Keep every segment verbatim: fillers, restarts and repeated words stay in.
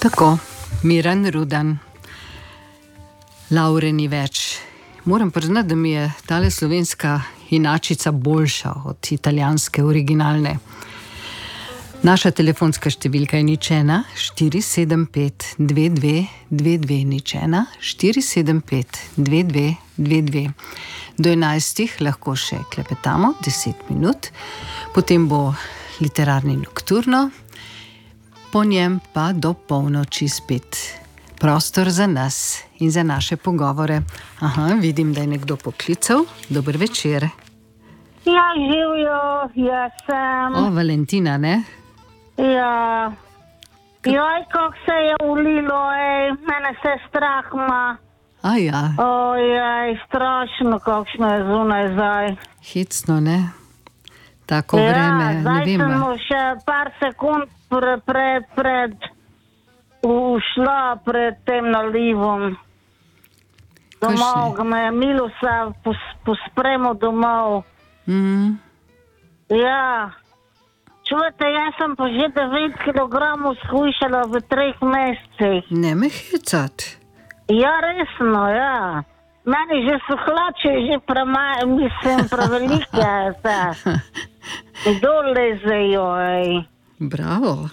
Tako, Miran Rudan, Laure ni več. Moram priznati, da mi je tale slovenska inačica boljša od italijanske originalne. Naša telefonska številka je nič ena štiri sedem pet dve dve dve dve, nič ena štiri sedem pet dve dve dve dve. Do enajstih lahko še klepetamo deset minut, potem bo literarni nokturno, po njem pa do polnoči spet prostor za nas in za naše pogovore. Aha, vidim, da je nekdo poklical. Dober večer. Ja, živijo, jaz sem. O, Valentina, ne? Ja. Joj, kako se je ulilo, ej, mene se strah ima. A ja. Ojej, strašno, kakšno je zunaj zdaj. Hecno, ne? Tako vreme, ja, ne vem. Ja, zdaj sem še par sekund pre, pre, pred ušla pred tem nalivom. Domov, ga me je Milusa pos, pospremo domov. Mm. Ja. Čujete, jaz sem pa že devet kilogramov shujšala v treh mesecih. Ne me hecat. Ja, resno, ja. Meni že so hlače, že premaj, mislim, prevelike. Kdo lezejo, ej. Bravo.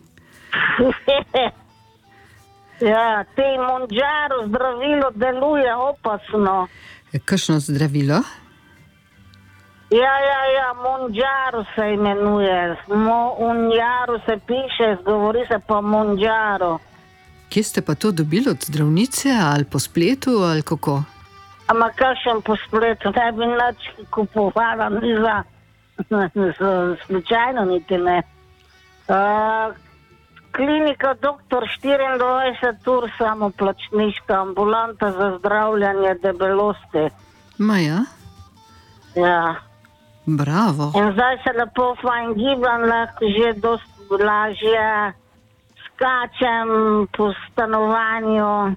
Ja, te Monjaro zdravilo deluje opasno. Kakšno zdravilo? Ja, ja, ja, Monjaro se imenuje. Monjaro se piše, govori se pa Monjaro. Kje ste pa to dobili, od zdravnice ali po spletu ali kako? Ama kakšen po spletu, ne bi nič kupovala, ni za slučajno niti ne. Uh, klinika doktor štiriindvajset ur, samoplačniška ambulanta za zdravljanje debelosti. Maja? Ja. Bravo. In zdaj se lepo fajn gibam, lahko že dosti lažje skačem po stanovanju,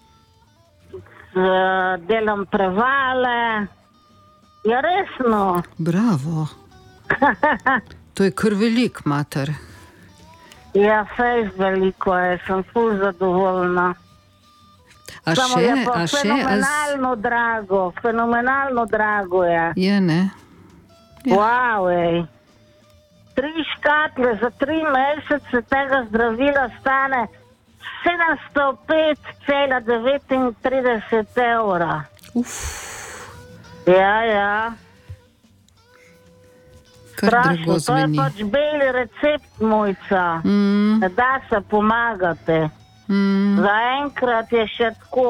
delam prevale. Ja, resno. Bravo. To je kar velik, mater. Ja, fejs veliko je, sem ful zadovoljna. A Samo še, je pa a še, fenomenalno a... drago, fenomenalno drago je. Je, ne? Ja. Wow, ej. Tri škatle za tri mesece tega zdravila stane sedemsto pet cela devetintrideset evra. Uf. Ja, ja. Kar Strašno, drago to je zveni. pač beli recept, mojca. Mm. Ne da se pomagate. Mm. Zaenkrat je še tako.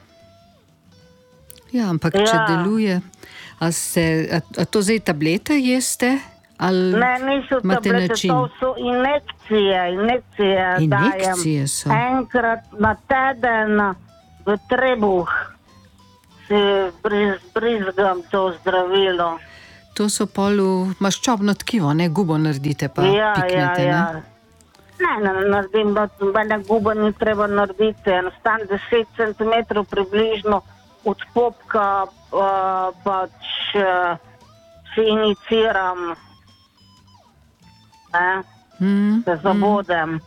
Ja, ampak če Ja. deluje, a, se, a, a to zdaj tablete jeste? Ali Ne, niso imate tablete, način? to so injekcije, injekcije, Injekcije dajem. so. Enkrat na teden v trebuh si briz, brizgam to zdravilo. To so pol v maščobno tkivo, ne? Gubo naredite pa ja, piknete, ja, ja. ne? Ne, ne, ne naredim, nobene gube ni treba narediti. Enostavno deset centimetrov približno od popka uh, pač uh, si iniciram. Ne? Mm. Se zabodem.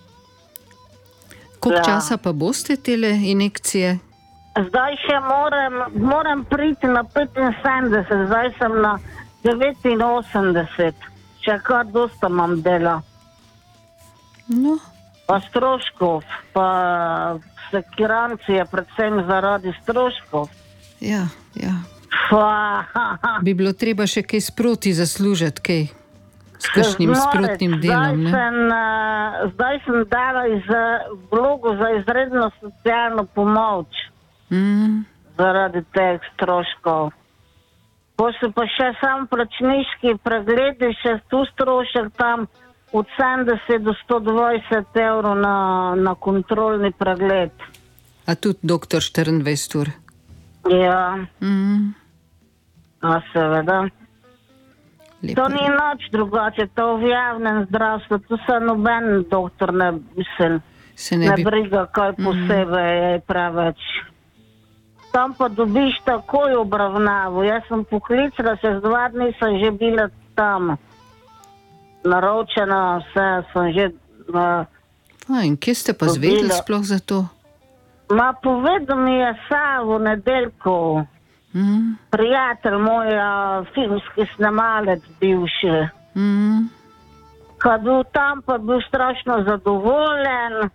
Koliko Ja. časa pa boste tele injekcije? Zdaj še moram, moram priti na petinsedemdeset, zdaj sem na devetinosemdeset. Še kar dosta imam dela. No, Pa stroškov, pa sekirancije, predvsem zaradi stroškov. ja, ja. Pa, Bi bilo treba še kaj sproti zaslužiti, kaj? S kakšnim Znorec, sprotnim delom, zdaj ne? sem, uh, zdaj sem dala iz, vlogo za izredno socialno pomoč Mm. zaradi teh stroškov. Ko so pa še sam plačniški pregledi, še tu strošek tam od sedemdeset do sto dvajset evrov na, na kontrolni pregled. A tudi doktor štiriindvajset ur? Ja, Mm. a seveda. Lepo. To ni nič drugače, to v javnem zdravstvu, tu se noben doktor ne, mislim, Se ne ne bi... briga kaj posebej je preveč. Tam pa dobiš takoj obravnavo. Jaz sem poklicala, čez dva dni sem že bila tam. Naročena, vse sem že uh, A, in kje ste pa zvedeli sploh za to? Ma povedal mi je Savo Nedeljko, mm. prijatelj moj, filmski snemalec bivši. Mm. Kad bil tam, pa bil strašno zadovoljen.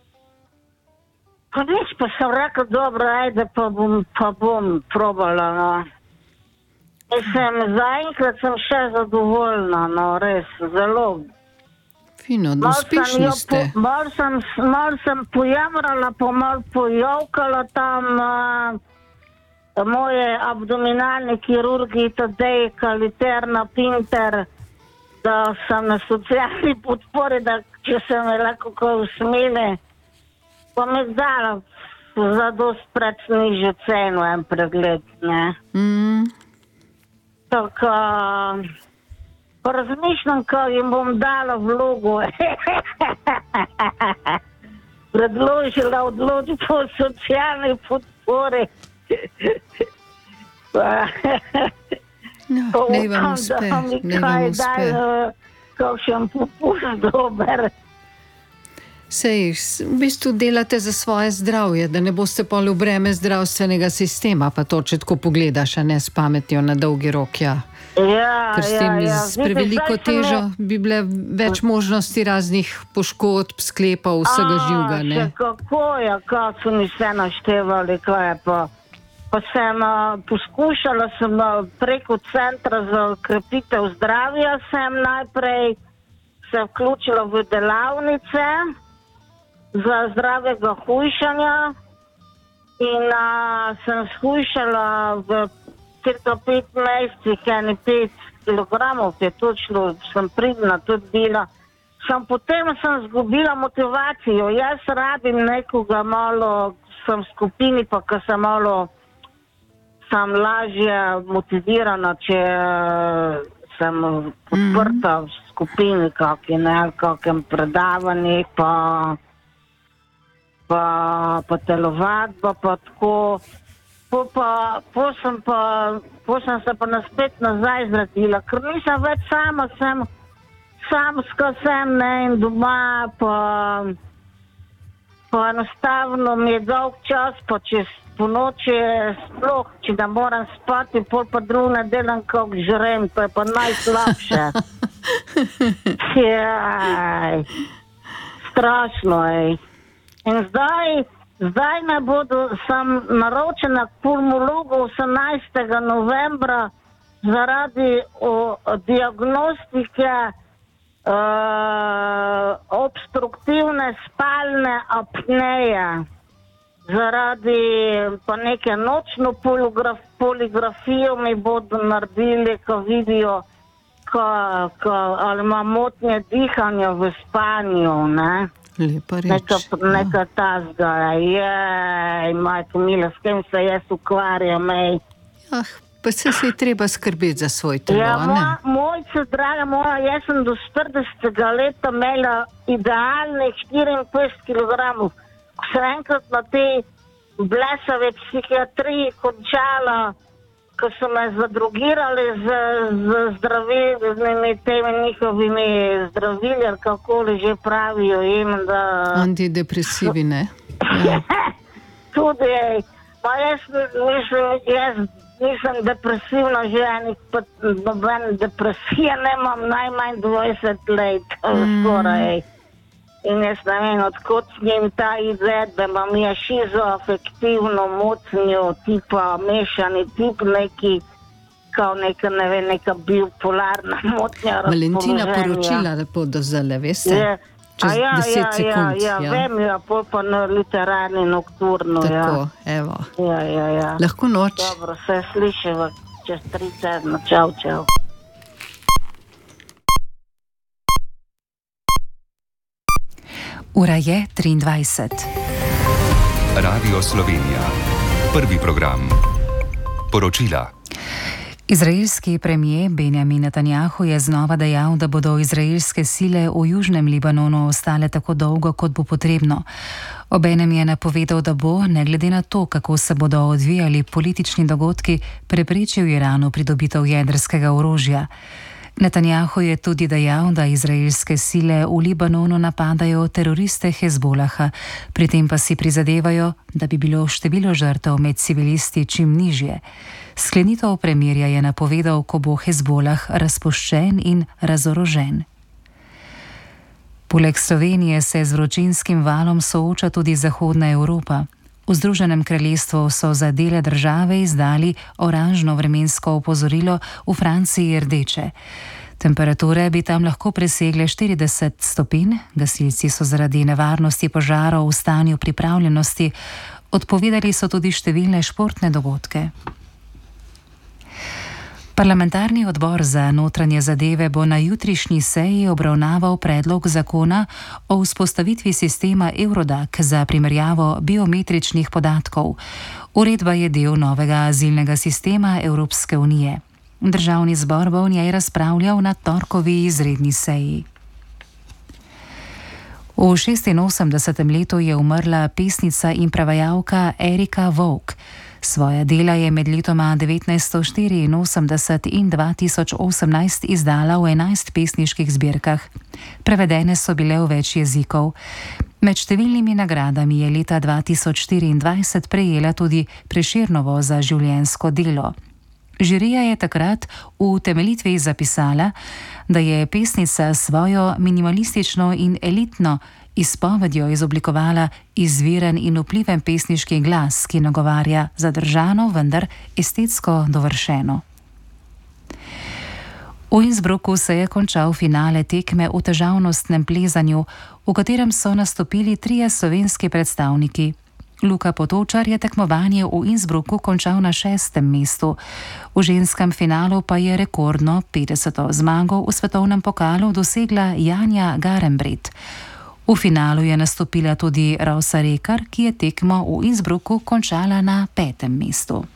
Pa nič, pa sem rekel, dobro, ajde, pa bom, pa bom probala, no. In sem, zaenkrat sem še zadovoljna, no, res, zelo. Fino, uspešni ste. Mal sem, mal sem pojamrala, pa mal pojavkala tam uh, moje abdominalne kirurgi, Tadej, Kaliterna, Pinter, da sem na socialni podpori, da če se me lahko kaj usmene, pa me zdala za dost preč nižjo ceno en pregled, ne. Mm. Tako, pa razmišljam, ko jim bom dala vlogo. Predložila odločbo o socialni podpori. No, ne vam uspe, ne vam uspe. Kakšen popust dober. Sej, v bistvu delate za svoje zdravje, da ne boste pol v breme zdravstvenega sistema, pa to, če tako pogledaš, a ne s pametjo na dolgi rok, ja. Ja, ker s tem ja, ja. s preveliko težo bi bile več možnosti raznih poškodb, sklepov, vsega živega, ne? A, še kako je, kaj so mi vse naštevali, kaj je pa. Pa sem uh, poskušala, sem uh, preko centra za krepitev zdravja, sem najprej se vključila v delavnice za zdravega hujšanja in uh, sem shujšala v cirka pet mesecih, eni pet kilogramov, je točno, sem pridna tudi bila. Sem potem sem zgubila motivacijo, jaz rabim nekoga malo, sem v skupini, pa ko sem malo, sem lažje motivirana, če sem podprta v skupini, kakšni, ne, kakšen predavanji, pa pa, pa telovadba, pa tako. Po, pa, po, sem pa, po sem se pa naspet nazaj zradila, ker nisem več sama, sem samska sem, ne, in doma, pa, pa enostavno mi je dolg čas, pa čez po noči sploh, če da moram spati, pol pa drugo ne delam, kako žrem, to je pa najslabše. Jaj, strašno, ej. In zdaj, zdaj ne bodo, sem naročena k pulmologu osemnajstega novembra zaradi o, diagnostike uh, obstruktivne spalne apneje. Zaradi pa neke nočno poligraf, poligrafijo mi bodo naredili, ko vidijo, ko, ko, ali ima motnje dihanja v spanju, ne. Lepa reč. Neka, neka tazga, jej, majko mila, s tem se jaz ukvarjam, ej. Ah, pa se se je treba skrbeti za svoj telo, ja, ne? Ja, mojce, draga moja, jaz sem do štiridesetega leta imela idealnih štiriinpetdeset kilogramov. Ko sem enkrat na te blesave psihiatriji končala, ko so me zadrogirali z, z zdravilnimi temi njihovimi zdravili, ali kakoli že pravijo jim, da... Antidepresivi, ne? Ja. Tudi, pa jaz nisem, jaz nisem depresivna že enih, pa noben depresija nemam najmanj dvajset let, mm. skoraj. In jaz ne vem, odkot njim ta izgled, da imam je šizoafektivno motnjo, tipa mešani tip neki, kao neka, ne vem, neka bipolarna motnja. Valentina poročila, da bodo zdaj, veste? Je, čez ja, deset ja, sekund. Ja, ja, ja, vem, ja, pol pa na literarni nokturno. Tako, ja. evo. Ja, ja, ja. Lahko noč. Dobro, se slišiva čez tri tedna. Čau, čau. Ura je triindvajset. Radio Slovenija. Prvi program. Poročila. Izraelski premier Benjamin Netanjahu je znova dejal, da bodo izraelske sile v južnem Libanonu ostale tako dolgo, kot bo potrebno. Obenem je napovedal, da bo, ne glede na to, kako se bodo odvijali politični dogodki, preprečil Iranu pridobitev jedrskega orožja. Netanjahu je tudi dejal, da izraelske sile v Libanonu napadajo teroriste Hezbolaha, pri tem pa si prizadevajo, da bi bilo število žrtev med civilisti čim nižje. Sklenitev premirja je napovedal, ko bo Hezbolah razpuščen in razorožen. Poleg Slovenije se z vročinskim valom sooča tudi Zahodna Evropa. V Združenem kraljestvu so za dele države izdali oranžno vremensko opozorilo, v Franciji rdeče. Temperature bi tam lahko presegle štirideset stopinj, gasilci so zaradi nevarnosti požarov v stanju pripravljenosti, odpovedali so tudi številne športne dogodke. Parlamentarni odbor za notranje zadeve bo na jutrišnji seji obravnaval predlog zakona o vzpostavitvi sistema Eurodac za primerjavo biometričnih podatkov. Uredba je del novega azilnega sistema Evropske unije. Državni zbor bo v njej razpravljal na torkovi izredni seji. V šestinosemdesetem letu je umrla pesnica in prevajalka Erika Volk. Svoja dela je med letoma devetnajststo štiriinosemdeset in dva tisoč osemnajst izdala v enajst pesniških zbirkah. Prevedene so bile v več jezikov. Med številnimi nagradami je leta dva tisoč štiriindvajset prejela tudi Prešernovo za življenjsko delo. Žirija je takrat v utemeljitvi zapisala, da je pesnica svojo minimalistično in elitno izpovedjo izoblikovala izviren in vpliven pesniški glas, ki nagovarja zadržano, vendar estetsko dovršeno. V Innsbrucku se je končal finale tekme v težavnostnem plezanju, v katerem so nastopili trije slovenski predstavniki. Luka Potočar je tekmovanje v Innsbrucku končal na šestem mestu. V ženskem finalu pa je rekordno petdeseto zmago v svetovnem pokalu dosegla Janja Garembret. V finalu je nastopila tudi Rosa Rekar, ki je tekmo v Innsbrucku končala na petem mestu.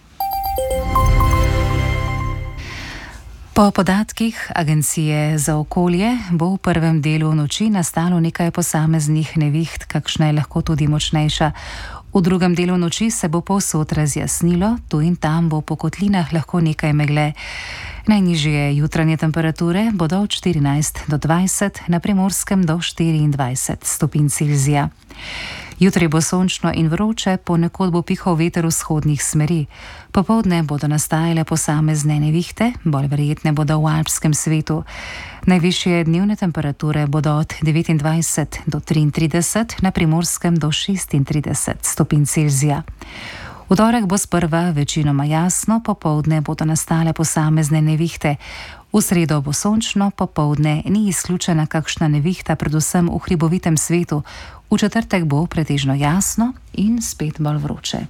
Po podatkih Agencije za okolje bo v prvem delu noči nastalo nekaj posameznih neviht, kakšna je lahko tudi močnejša. V drugem delu noči se bo povsod razjasnilo, tu in tam bo po kotlinah lahko nekaj megle. Najnižje jutranje temperature bodo od štirinajst do dvajset, na Primorskem do štiriindvajset stopinj Celzija. Jutri bo sončno in vroče, ponekod bo pihal veter vzhodnih smeri. Popoldne bodo nastajale posamezne nevihte, bolj verjetne bodo v alpskem svetu. Najvišje dnevne temperature bodo od devetindvajset do triintrideset, na Primorskem do šestintrideset stopinj Celzija. V torek bo sprva večinoma jasno, popoldne bodo nastale posamezne nevihte. V sredo bo sončno, popoldne ni izključena kakšna nevihta, predvsem v hribovitem svetu. V četrtek bo pretežno jasno in spet bolj vroče.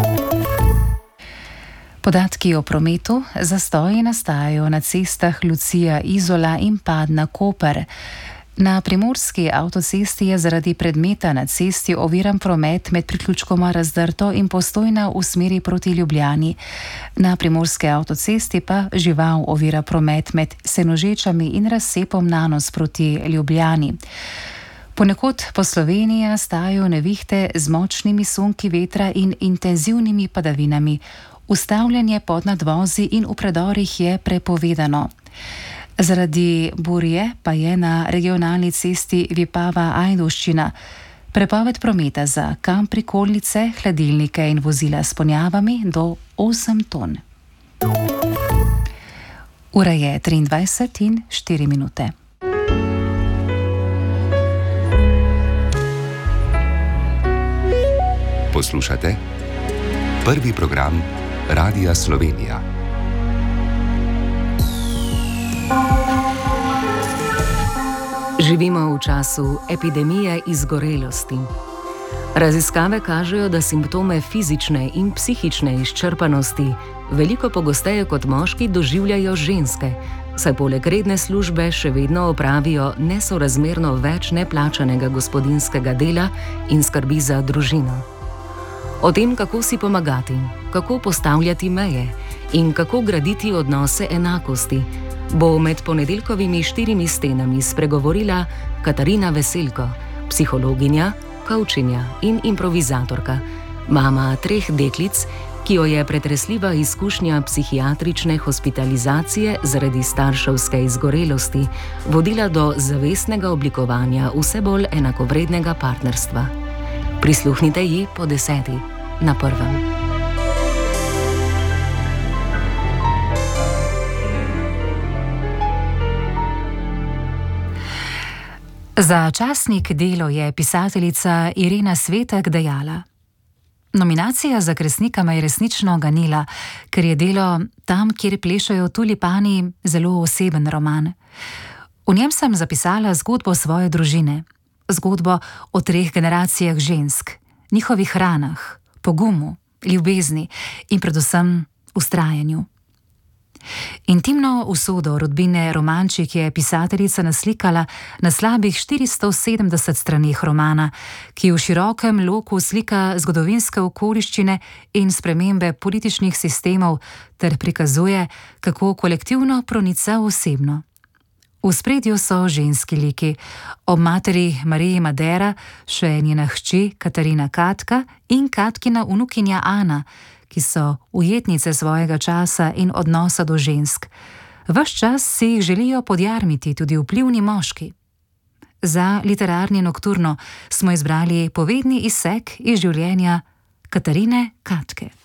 Podatki o prometu. Zastoji nastajajo na cestah Lucija-Izola in Padna-Koper. Na primorski avtocesti je zaradi predmeta na cesti oviran promet med priključkoma Razdrto in Postojna v smeri proti Ljubljani. Na primorski avtocesti pa žival ovira promet med Senožečami in razcepom Nanos proti Ljubljani. Ponekod po Sloveniji nastajajo nevihte z močnimi sunki vetra in intenzivnimi padavinami. Ustavljanje pod nadvozi in v predorih je prepovedano. Zaradi burje pa je na regionalni cesti Vipava-Ajdovščina prepoved prometa za kamp prikolice, hladilnike in vozila s ponjavami do osem ton. Ura je triindvajset in štiri minute. Poslušate prvi program Radia Slovenija. Živimo v času epidemije izgorelosti. Raziskave kažejo, da simptome fizične in psihične izčrpanosti veliko pogosteje kot moški doživljajo ženske, saj poleg redne službe še vedno opravijo nesorazmerno več neplačanega gospodinjskega dela in skrbi za družino. O tem, kako si pomagati, kako postavljati meje in kako graditi odnose enakosti, bo med ponedeljkovimi štirimi stenami spregovorila Katarina Veselko, psihologinja, koučinja in improvizatorka, mama treh deklic ki jo je pretresljiva izkušnja psihiatrične hospitalizacije zaradi starševske izgorelosti vodila do zavestnega oblikovanja vse bolj enakovrednega partnerstva. Prisluhnite ji po deseti na prvem. Za časnik Delo je pisateljica Irena Svetek dejala: Nominacija za Kresnika me je resnično ganila, ker je Delo Tam, kjer plešajo tulipani, zelo oseben roman. V njem sem zapisala zgodbo svoje družine, zgodbo o treh generacijah žensk, njihovih ranah, pogumu, ljubezni in predvsem vztrajanju. Intimno usodo rodbine Romančik je pisateljica naslikala na slabih štiristo sedemdeset straneh romana, ki v širokem loku slika zgodovinske okoliščine in spremembe političnih sistemov ter prikazuje, kako kolektivno pronica osebno. V spredju so ženski liki, ob materi Mariji Madera še njena hči Katarina Katka in Katkina vnukinja Ana, ki so ujetnice svojega časa in odnosa do žensk. Ves čas si jih želijo podjarmiti tudi vplivni moški. Za literarni nokturno smo izbrali povedni izsek iz življenja Katarine Katke.